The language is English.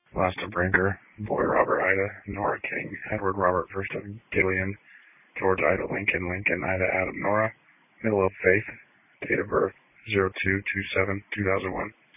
Last of Brinker, Boy Robert Ida, Nora King, Edward Robert First of Gillian, George Ida Lincoln, Lincoln Ida Adam Nora, Middle of Faith, date of birth 02/27/2001.